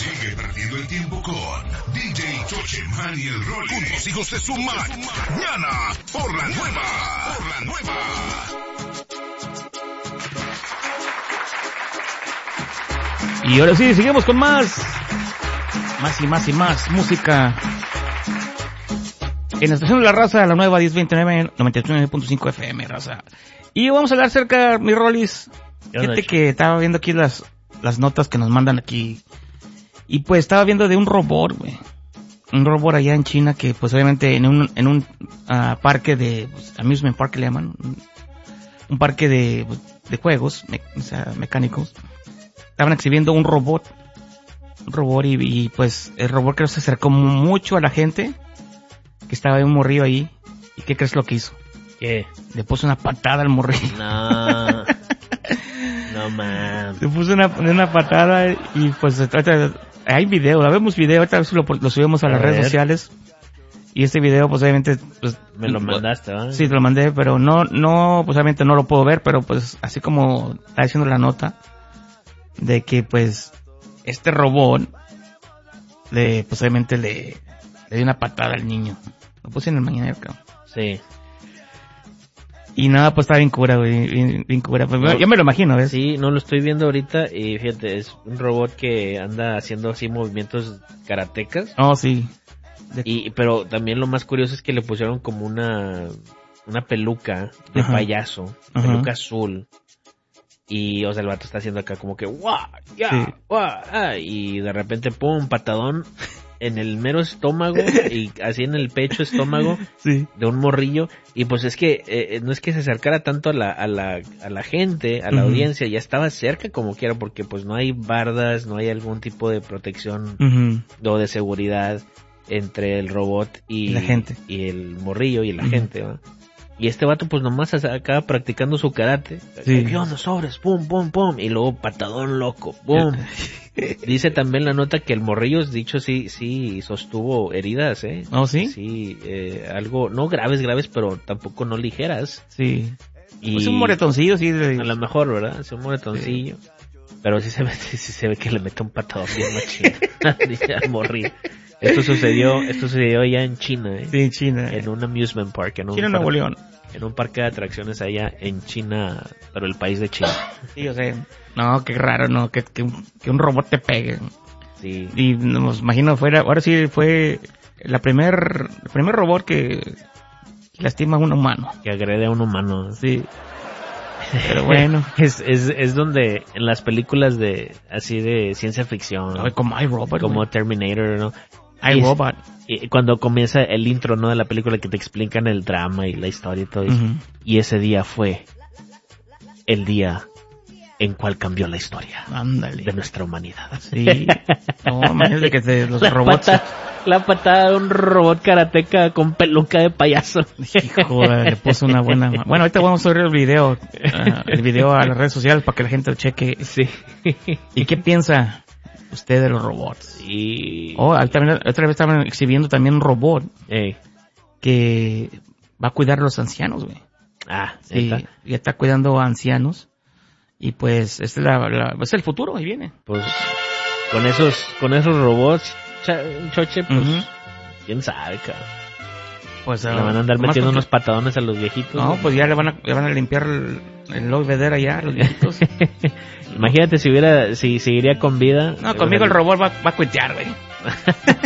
Sigue perdiendo el tiempo con DJ Choche, Man y el Rolly. Con los hijos de su mañana por la nueva. Y ahora sí, seguimos con más música. En la estación de la raza, la nueva 1029, 99.5 FM, raza. Y vamos a hablar acerca, mi Rollis. Fíjate que estaba viendo aquí las notas que nos mandan aquí. Y pues estaba viendo de un robot, güey. Un robot allá en China que pues obviamente en un parque de amusement park le llaman. Un parque de juegos, mecánicos. Estaban exhibiendo un robot y pues el robot creo que se acercó mucho a la gente que estaba en un morrillo ahí. ¿Y qué crees lo que hizo? ¿Qué? Le puso una patada al morrillo. No man. Le puso una patada y pues hay video, vemos video, ahorita lo subimos a las redes sociales. Y este video pues obviamente pues, me lo mandaste, ¿verdad? Sí, te lo mandé, pero no, pues obviamente no lo puedo ver, pero pues así como está diciendo la nota de que pues este robot pues obviamente le dio una patada al niño. Lo puse en el mañanero, creo. Sí. Y nada, pues está bien cura, güey, bien cura. Pues, no, yo me lo imagino, ¿ves? Sí, no lo estoy viendo ahorita y fíjate, es un robot que anda haciendo así movimientos karatecas. Oh, sí. Pero también lo más curioso es que le pusieron como una peluca de payaso, peluca azul. Y, o sea, el vato está haciendo acá como que, ¡guau! ¡Ya! Sí. ¡Guau! Ah, y de repente, ¡pum! Patadón en el mero estómago y así en el pecho estómago sí. De un morrillo. Y pues es que no es que se acercara tanto a la gente, a la audiencia, ya estaba cerca como quiera, porque pues no hay bardas, no hay algún tipo de protección o de seguridad entre el robot y la gente. Y el morrillo y la gente, ¿no? Y este vato pues nomás acaba practicando su karate. Sí. ¿Qué onda, sobres? Pum, pum, pum. Y luego patadón loco. Pum. Dice también la nota que el morrillo, dicho sí sostuvo heridas, ¿eh? ¿Oh, sí? Sí, algo, no graves, pero tampoco no ligeras. Sí. Y pues un moretoncillo, sí. A lo mejor, ¿verdad? Es un moretoncillo. Sí. Pero sí se ve que le mete un patadón bien machín al morrillo. Esto sucedió ya en China, ¿eh? Sí, en China. En un amusement park. China, Nuevo León. En un parque de atracciones allá en China, pero el país de China. Sí, o sea, no, qué raro, ¿no? Que un robot te pegue. Sí. Y nos imagino ahora sí fue el primer robot que lastima a un humano. Que agrede a un humano. Sí. Pero bueno. es donde en las películas así de ciencia ficción. No, como iRobot. Como Terminator, ¿no? iRobot. Y cuando comienza el intro, ¿no? De la película que te explican el drama y la historia y todo eso. Y ese día fue el día en cual cambió la historia. Ándale. De nuestra humanidad. Sí. No, imagínate que los robots. La patada de un robot karateca con peluca de payaso. Hijo, le puso una buena. Bueno, ahorita vamos a subir el video a las redes sociales para que la gente lo cheque. Sí. ¿Y qué piensa usted de los robots? Sí. Otra vez estaban exhibiendo también un robot que va a cuidar a los ancianos, güey. Ah, sí. Ya está cuidando a ancianos. Y pues es es el futuro, ahí viene. Pues con esos robots, Choche, pues quién sabe, cabrón. Pues le van a andar metiendo unos patadones a los viejitos. No, pues ya le van a limpiar el Llobeder allá a los viejitos. Imagínate si seguiría con vida. No, conmigo el robot va a cuitear, güey.